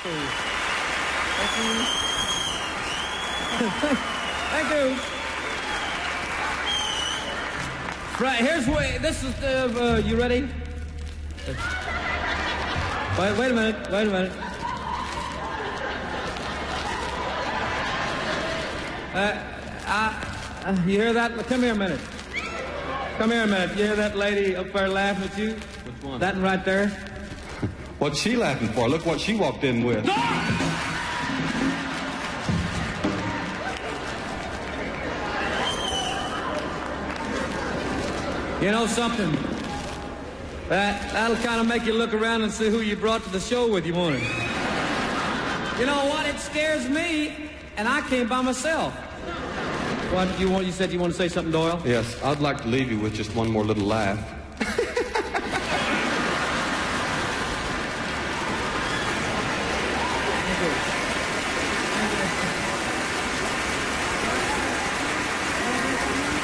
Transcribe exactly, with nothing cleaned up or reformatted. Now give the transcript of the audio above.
Thank you. Thank you. Right, here's where, this is the, uh, you ready? Wait, wait a minute, wait a minute. Uh, I, uh, you hear that? Come here a minute. Come here a minute. You hear that lady up there laughing at you? Which one? That one right there? What's she laughing for? Look what she walked in with. No! You know something? That, that'll kind of make you look around and see who you brought to the show with you, won't it? You know what? It scares me, and I came by myself. What, you want? You said you want to say something, Doyle? Yes, I'd like to leave you with just one more little laugh.